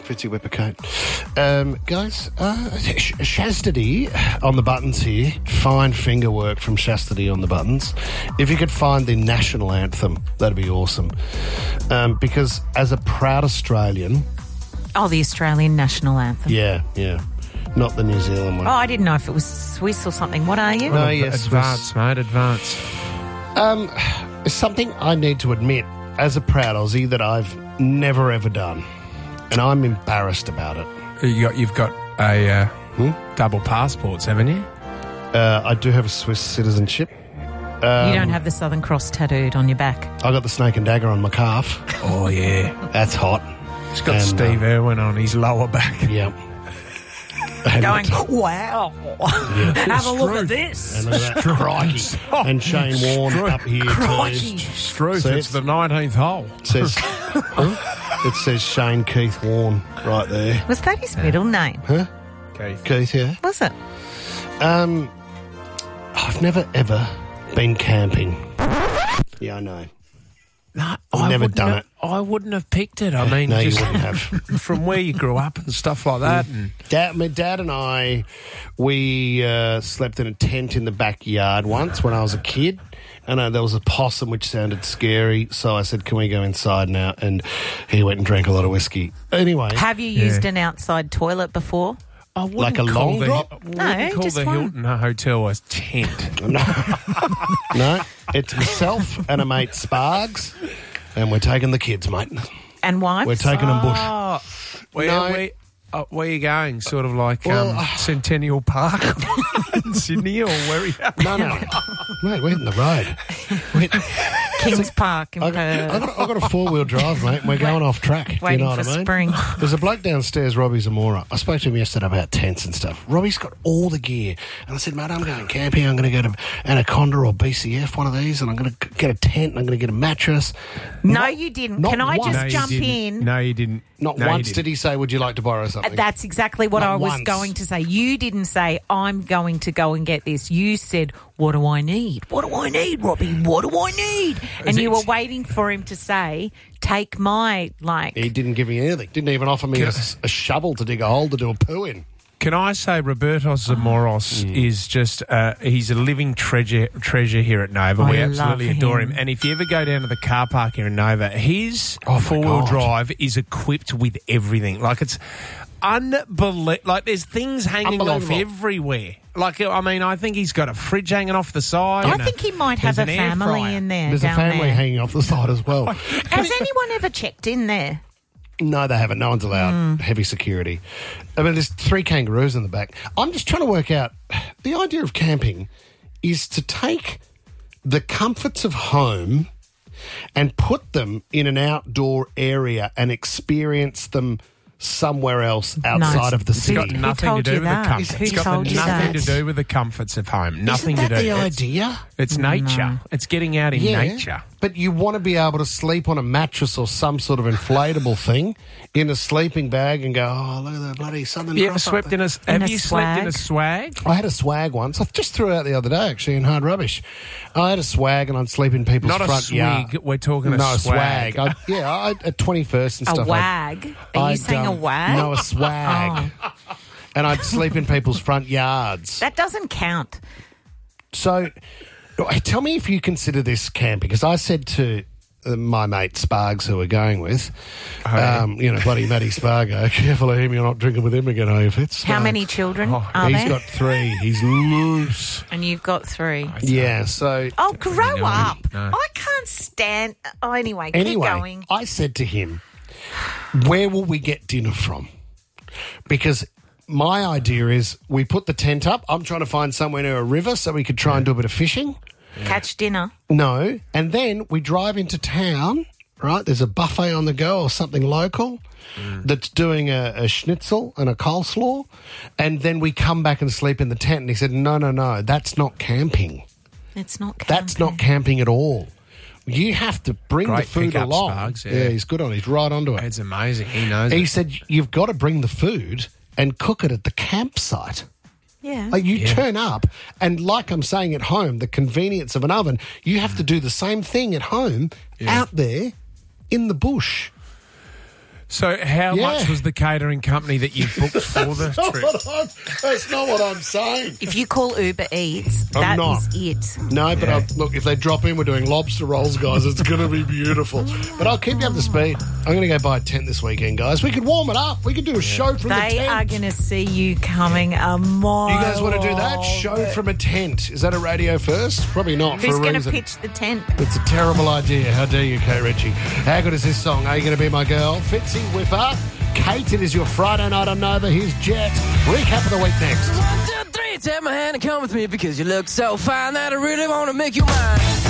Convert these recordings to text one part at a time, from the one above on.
Fitzy Whippercoat. Guys, Chastity on the buttons here. Fine finger work from Chastity on the buttons. If you could find the national anthem, that'd be awesome. Because as a proud Australian... Oh, the Australian national anthem. Yeah. Not the New Zealand one. Oh, I didn't know if it was Swiss or something. What are you? No, yes, Advance, mate, advance. It's something I need to admit as a proud Aussie that I've never ever done. And I'm embarrassed about it. You've got a double passports, haven't you? I do have a Swiss citizenship. You don't have the Southern Cross tattooed on your back. I got the snake and dagger on my calf. Oh, yeah. That's hot. He's got Steve Irwin on his lower back. Yeah. Going, wow. Have a look at this. And crikey. And Shane Warne up here Crikey. too. Struth, So it's the 19th hole. It says Shane Keith Warne right there. Was that his middle name? Huh? Keith, yeah. Was it? I've never ever been camping. Yeah, I know. No, I've never done it. I wouldn't have picked it. I mean, No, you just wouldn't have. from where you grew up and stuff like that. And My dad and I, we slept in a tent in the backyard once when I was a kid. And there was a possum which sounded scary, so I said, can we go inside now? And he went and drank a lot of whiskey. Anyway. Have you used an outside toilet before? I wouldn't Like a call long the, drop? I wouldn't No, call just the one. Hilton Hotel a tent. No, it's myself and a mate Spargs, and we're taking the kids, mate. And wives? We're taking them bush. Oh, No. where are you going? Sort of like Well, Centennial Park in Sydney, or where are you? No. Mate, we're hitting the road. Kings Park in I've Perth. got a four-wheel drive, mate, and we're going off track. Waiting you know for what I mean? spring. There's a bloke downstairs, Robbie Zamora. I spoke to him yesterday about tents and stuff. Robbie's got all the gear. And I said, mate, I'm going camping. I'm going to go to Anaconda or BCF, one of these, and I'm going to get a tent and I'm going to get a mattress. No, you didn't. not Can I once. just No, jump in? No, you didn't. Not No, you once didn't. did he say, would you like to borrow something? That's exactly what Not I was once. going to say. You didn't say, I'm going to go and get this. You said, what do I need? What do I need, Robbie? What do I need? And you were waiting for him to say, take my, He didn't give me anything. Didn't even offer me a shovel to dig a hole to do a poo in. Can I say Robertos Zamoros is just, he's a living treasure here at Nova. We absolutely adore him. And if you ever go down to the car park here in Nova, his four-wheel drive is equipped with everything. Like, it's unbelievable. Like, there's things hanging off everywhere. Like, I mean, I think he's got a fridge hanging off the side. I think he might have a there's an air family fryer. in there. There's a down family there. hanging off the side as well. Has anyone ever checked in there? No, they haven't. No one's allowed heavy security. I mean, there's 3 kangaroos in the back. I'm just trying to work out, the idea of camping is to take the comforts of home and put them in an outdoor area and experience them somewhere else outside of the It's city. got nothing to told do you with the that? comforts. Who It's got told you nothing that? to do with the comforts of home. Nothing Isn't that to do. the idea? It's nature. It's getting out in nature. But you want to be able to sleep on a mattress or some sort of inflatable thing in a sleeping bag and go, oh, look at the bloody Southern You ever Cross up slept there. have you slept in a swag? I had a swag once. I just threw it out the other day, actually, in Hard Rubbish. I had a swag and I'd sleep in people's Not a front swig. yard. We're talking a No, swag. at 21st and A stuff. wag? Are you saying a wag? No, a swag. And I'd sleep in people's front yards. That doesn't count. So, tell me if you consider this camping, because I said to my mate Spargs, who we're going with, bloody Matty Spargo, careful of him, you're not drinking with him again, are you, Fitz? How many children are He's there? got 3. He's loose. And you've got 3. Yeah, so... Oh, grow up. No. I can't stand... Oh, anyway, keep going. I said to him, where will we get dinner from? Because my idea is we put the tent up. I'm trying to find somewhere near a river so we could try and do a bit of fishing. Catch dinner. No. And then we drive into town, right? There's a buffet on the go or something local that's doing a schnitzel and a coleslaw. And then we come back and sleep in the tent. And he said, no, that's not camping. It's not camping. That's not camping at all. You have to bring Great the food pickup, along. Sparks, yeah. He's good on it. He's right onto it. It's amazing. He knows He it. said you've got to bring the food and cook it at the campsite. Yeah. Like you turn up, and like I'm saying at home, the convenience of an oven, you have to do the same thing at home out there in the bush. So how much was the catering company that you booked for the trip? That's not what I'm saying. If you call Uber Eats, that is it. No, but look, if they drop in, we're doing lobster rolls, guys. It's going to be beautiful. But I'll keep you up to speed. I'm going to go buy a tent this weekend, guys. We could warm it up. We could do a show from the tent. They are going to see you coming a mile. You guys want to do that? Show from a tent. Is that a radio first? Probably not. Who's going to pitch the tent? It's a terrible idea. How dare you, Kate Ritchie? How good is this song? Are you going to be my girl? Fitzy Whipper. Kate, it is your Friday night on Nova. Here's Jet. Recap of the week next. 1, 2, 3, take my hand and come with me because you look so fine that I really want to make you mine.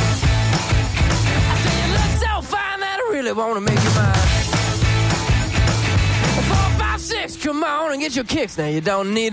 I say you look so fine that I really want to make you mine. 4, 5, 6, come on and get your kicks now. You don't need